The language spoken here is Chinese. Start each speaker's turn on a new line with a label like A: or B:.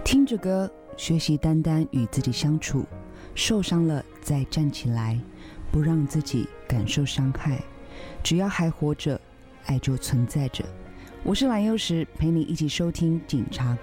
A: 听着歌，学习单单与自己相处，受伤了再站起来，不让自己感受伤害。只要还活着，爱就存在着。我是蓝又时，陪你一起收听警察